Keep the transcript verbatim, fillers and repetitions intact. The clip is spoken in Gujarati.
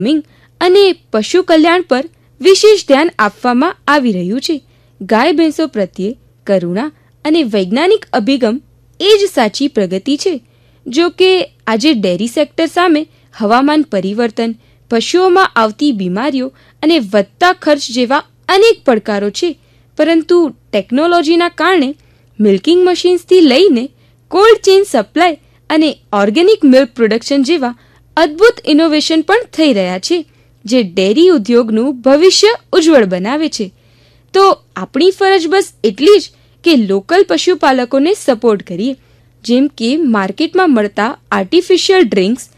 મિંગ અને પશુ કલ્યાણ પર વિશેષ ધ્યાન આપવામાં આવી રહ્યું છે. ગાય ભેંસો પ્રત્યે કરુણા અને વૈજ્ઞાનિક અભિગમ એ જ સાચી પ્રગતિ છે. જો કે આજે ડેરી સેક્ટર સામે હવામાન પરિવર્તન, પશુઓમાં આવતી બીમારીઓ અને વધતા ખર્ચ જેવા અનેક પડકારો છે. પરંતુ ટેકનોલોજીના કારણે મિલ્કિંગ મશીન્સથી લઈને કોલ્ડ ચેઇન સપ્લાય અને ઓર્ગેનિક મિલ્ક પ્રોડક્શન જેવા અદ્ભુત ઇનોવેશન પણ થઈ રહ્યા છે, જે ડેરી ઉદ્યોગનું ભવિષ્ય ઉજ્જવળ બનાવે છે. તો આપણી ફરજ બસ એટલી જ કે લોકલ પશુપાલકોને સપોર્ટ કરીએ, જેમ કે માર્કેટમાં મળતા આર્ટિફિશિયલ ડ્રિંક્સ